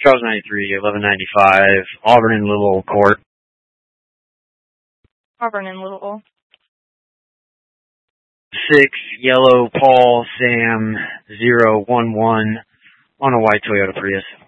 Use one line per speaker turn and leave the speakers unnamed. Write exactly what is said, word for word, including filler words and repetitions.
Charles ninety-three, eleven ninety-five, Auburn and Little Court.
Auburn and Little.
Six, Yellow, Paul, Sam, zero, one, one, on a white Toyota Prius.